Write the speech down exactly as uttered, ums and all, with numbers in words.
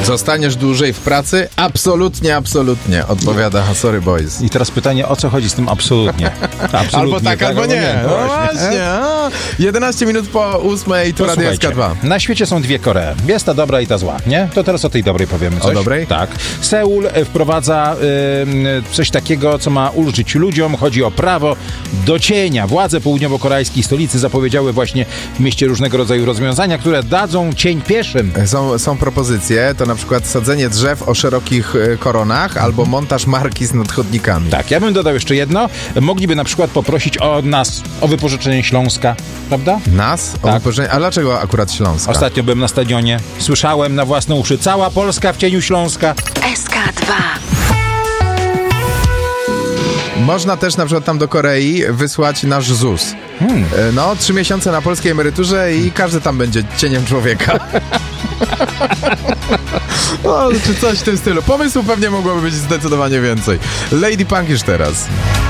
Zostaniesz dłużej w pracy? Absolutnie, absolutnie, odpowiada Sorry Boys. I teraz pytanie, o co chodzi z tym absolutnie? absolutnie albo tak, albo nie. nie. No właśnie. właśnie. A, jedenaście minut po ósmej, tu Radio S K dwa. Na świecie są dwie Koree. Jest ta dobra i ta zła, nie? To teraz o tej dobrej powiemy coś. O dobrej? Tak. Seul wprowadza y, coś takiego, co ma ulżyć ludziom. Chodzi o prawo do cienia. Władze południowo-koreańskiej stolicy zapowiedziały właśnie w mieście różnego rodzaju rozwiązania, które dadzą cień pieszym. Są, są propozycje, to na przykład sadzenie drzew o szerokich koronach albo montaż markiz nad chodnikami. Tak, ja bym dodał jeszcze jedno. Mogliby na przykład poprosić o nas, o wypożyczenie Śląska, prawda? Nas? O tak. wypożyczenie? A dlaczego akurat Śląska? Ostatnio byłem na stadionie. Słyszałem na własne uszy. Cała Polska w cieniu Śląska. S K dwa. Można też na przykład tam do Korei wysłać nasz Z U S. Hmm. No, trzy miesiące na polskiej emeryturze i każdy tam będzie cieniem człowieka. No, czy coś w tym stylu. Pomysłów pewnie mogłoby być zdecydowanie więcej. Lady Punk już teraz.